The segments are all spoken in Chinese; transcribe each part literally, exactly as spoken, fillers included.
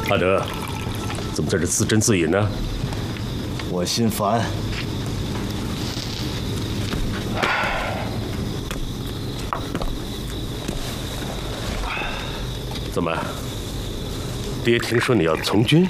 阿德，怎么在这自斟自饮呢？ 我心烦。 怎么？爹听说你要从军？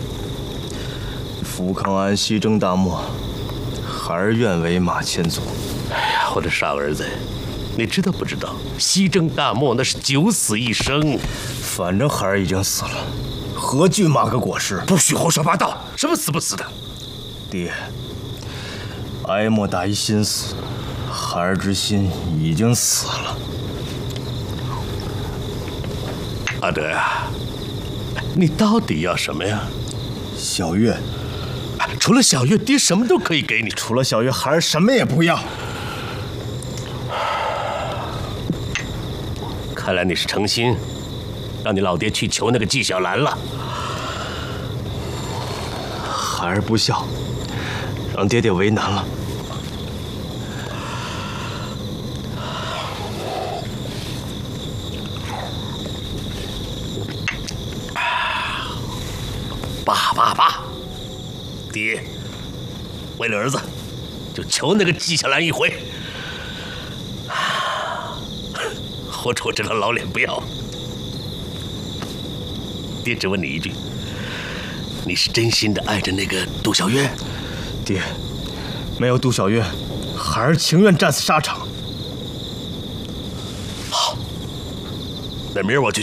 福康安西征大漠，孩儿愿为马前卒。 哎呀，我的傻儿子，你知道不知道？西征大漠那是九死一生。 反正孩儿已经死了，何惧马革裹尸？ 不许胡说八道！什么死不死的？ 爹，哀莫大于心死，孩儿之心已经死了。 阿德呀，你到底要什么呀？ 小月， 除了小月，爹什么都可以给你。 除了小月，孩儿什么也不要。 看来你是诚心让你老爹去求那个纪晓岚了。 孩儿不孝，让爹爹为难了。 爸爸爸，爹为了儿子，就求那个纪晓岚一回。活出我这张老脸不要。爹只问你一句：你是真心的爱着那个杜小月？ 爹，没有杜小月，孩儿情愿战死沙场。 好，那明儿我就